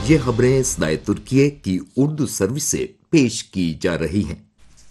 یہ خبریں صدائے ترکیہ کی اردو سروس سے پیش کی جا رہی ہیں۔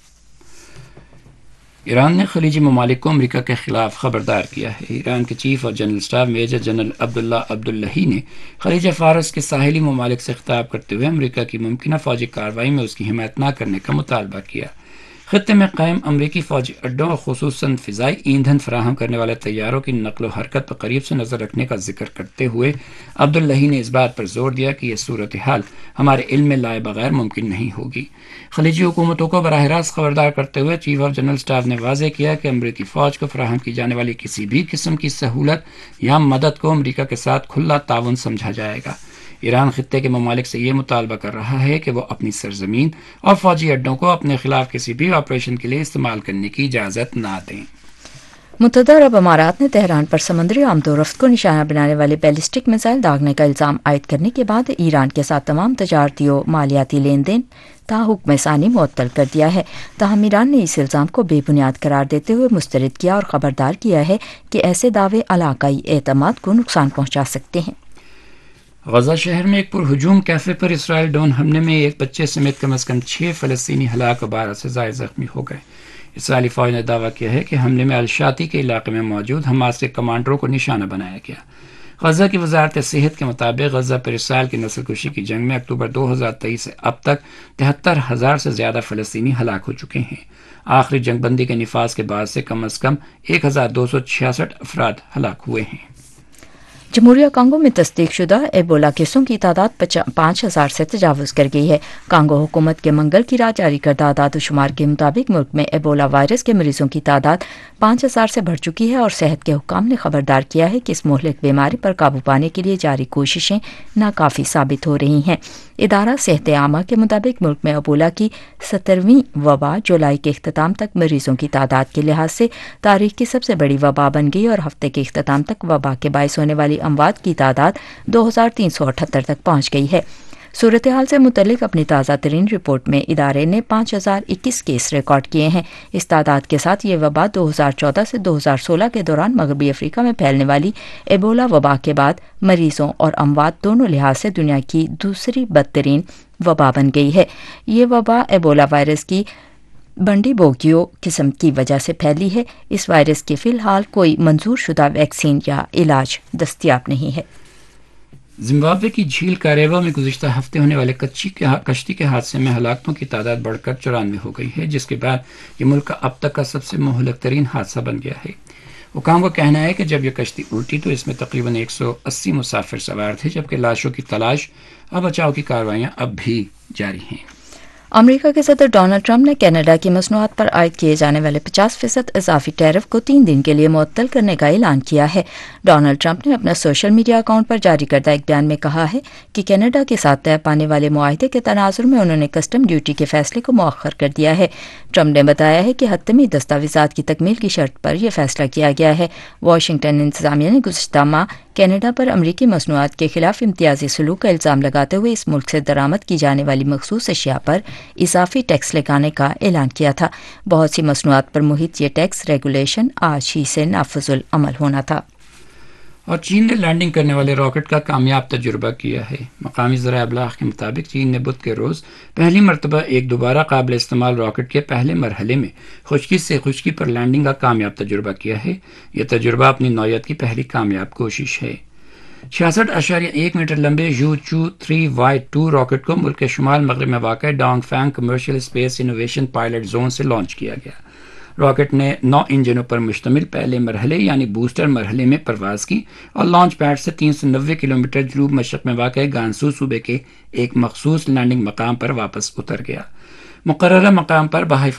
ایران نے خلیجی ممالک کو امریکہ کے خلاف خبردار کیا ہے۔ ایران کے chief of general staff major general عبداللہ عبداللہی نے خلیج فارس کے ساحلی ممالک سے خطاب کرتے ہوئے امریکہ کی ممکنہ فوجی کارروائی میں اس کی حمایت نہ کرنے کا مطالبہ کیا۔ خطے میں قائم امریکی فوجی اڈوں اور خصوصاً فضائی ایندھن فراہم کرنے والے طیاروں کی نقل و حرکت پر قریب سے نظر رکھنے کا ذکر کرتے ہوئے عبداللہی نے اس بات پر زور دیا کہ یہ صورتحال ہمارے علم میں لائے بغیر ممکن نہیں ہوگی۔ خلیجی حکومتوں کو براہ راست خبردار کرتے ہوئے چیف آف جنرل اسٹاف نے واضح کیا کہ امریکی فوج کو فراہم کی جانے والی کسی بھی قسم کی سہولت یا مدد کو امریکہ کے ساتھ کھلا تعاون سمجھا جائے گا۔ ایران خطے کے ممالک سے یہ مطالبہ کر رہا ہے کہ وہ اپنی سرزمین اور فوجی اڈوں کو اپنے خلاف کسی بھی آپریشن کے لیے استعمال کرنے کی اجازت نہ دیں۔ متحدہ عرب امارات نے تہران پر سمندری آمد و رفت کو نشانہ بنانے والے بیلسٹک میزائل داغنے کا الزام عائد کرنے کے بعد ایران کے ساتھ تمام تجارتی و مالیاتی لین دین تا حکم ثانی معطل کر دیا ہے۔ تاہم ایران نے اس الزام کو بے بنیاد قرار دیتے ہوئے مسترد کیا اور خبردار کیا ہے کہ ایسے دعوے علاقائی اعتماد کو نقصان پہنچا سکتے ہیں۔ غزہ شہر میں ایک پرہجوم کیفے پر اسرائیل ڈرون حملے میں ایک بچے سمیت کم از کم 6 فلسطینی ہلاک و 12 سے زائد زخمی ہو گئے۔ اسرائیلی فوج نے دعویٰ کیا ہے کہ حملے میں الشاطی کے علاقے میں موجود حماس کے کمانڈروں کو نشانہ بنایا گیا۔ غزہ کی وزارت صحت کے مطابق غزہ پر اسرائیل کی نسل کشی کی جنگ میں اکتوبر 2023 سے اب تک 73,000 سے زیادہ فلسطینی ہلاک ہو چکے ہیں۔ آخری جنگ بندی کے نفاذ کے بعد سے کم از کم 1,266 افراد ہلاک ہوئے ہیں۔ جمہوریہ کانگو میں تصدیق شدہ ایبولا کیسوں کی تعداد 5,000 سے تجاوز کر گئی ہے۔ کانگو حکومت کے منگل کی رات جاری کردہ اعداد و شمار کے مطابق ملک میں ایبولا وائرس کے مریضوں کی تعداد 5,000 سے بڑھ چکی ہے اور صحت کے حکام نے خبردار کیا ہے کہ اس مہلک بیماری پر قابو پانے کے لیے جاری کوششیں ناکافی ثابت ہو رہی ہیں۔ ادارہ صحت عامہ کے مطابق ملک میں ایبولا کی 17ویں وبا جولائی کے اختتام تک مریضوں کی تعداد کے لحاظ سے تاریخ کی سب سے بڑی وبا بن گئی اور ہفتے کے اختتام تک وبا کے باعث ہونے والی اموات کی تعداد 2,378 تک پہنچ گئی ہے۔ صورتحال سے متعلق اپنی تازہ ترین رپورٹ میں ادارے نے 5,021 کیس ریکارڈ کیے ہیں۔ اس تعداد کے ساتھ یہ وبا 2014 سے 2016 کے دوران مغربی افریقہ میں پھیلنے والی ایبولا وبا کے بعد مریضوں اور اموات دونوں لحاظ سے دنیا کی دوسری بدترین وبا بن گئی ہے۔ یہ وبا ایبولا وائرس کی بنڈی بوگیو قسم کی وجہ سے پھیلی ہے۔ اس وائرس کی فی الحال کوئی منظور شدہ ویکسین یا علاج دستیاب نہیں ہے۔ زمبابوے کی جھیل کاریوا میں گزشتہ ہفتے ہونے والے کشتی کے حادثے میں ہلاکتوں کی تعداد بڑھ کر 94 ہو گئی ہے، جس کے بعد یہ ملک کا اب تک کا سب سے مہلک ترین حادثہ بن گیا ہے۔ حکام کا کہنا ہے کہ جب یہ کشتی الٹی تو اس میں تقریباً 180 مسافر سوار تھے، جبکہ لاشوں کی تلاش اور بچاؤ کی کارروائیاں اب بھی جاری ہیں۔ امریکہ کے صدر ڈونلڈ ٹرمپ نے کینیڈا کی مصنوعات پر عائد کیے جانے والے 50% اضافی ٹیرف کو 3 دن کے لیے معطل کرنے کا اعلان کیا ہے۔ ڈونلڈ ٹرمپ نے اپنا سوشل میڈیا اکاؤنٹ پر جاری کردہ ایک بیان میں کہا ہے کہ کینیڈا کے ساتھ طے پانے والے معاہدے کے تناظر میں انہوں نے کسٹم ڈیوٹی کے فیصلے کو مؤخر کر دیا ہے۔ ٹرمپ نے بتایا ہے کہ حتمی دستاویزات کی تکمیل کی شرط پر یہ فیصلہ کیا گیا ہے۔ واشنگٹن انتظامیہ نے گزشتہ ماہ کینیڈا پر امریکی مصنوعات کے خلاف امتیازی سلوک کا الزام لگاتے ہوئے اس ملک سے درآمد کی جانے والی مخصوص اشیاء پر اضافی ٹیکس لگانے کا اعلان کیا تھا۔ بہت سی مصنوعات پر محیط یہ ٹیکس ریگولیشن آج ہی سے نافذ العمل ہونا تھا۔ اور چین نے لینڈنگ کرنے والے راکٹ کا کامیاب تجربہ کیا ہے۔ مقامی ذرائع ابلاغ کے مطابق چین نے بدھ کے روز پہلی مرتبہ ایک دوبارہ قابل استعمال راکٹ کے پہلے مرحلے میں خشکی سے خشکی پر لینڈنگ کا کامیاب تجربہ کیا ہے۔ یہ تجربہ اپنی نوعیت کی پہلی کامیاب کوشش ہے۔ 66.1 میٹر لمبے U-3Y2 راکٹ کو ملک کے شمال مغرب میں واقع ڈانگ FAANG commercial space innovation pilot zone سے لانچ کیا گیا۔ راکٹ نے 9 انجنوں پر مشتمل پہلے مرحلے یعنی بوسٹر مرحلے میں پرواز کی اور لانچ پیڈ سے 390 کلومیٹر جنوب مشرق میں واقع گانسو صوبے کے ایک مخصوص لینڈنگ مقام پر واپس اتر گیا۔ مقررہ مقام پر بحیث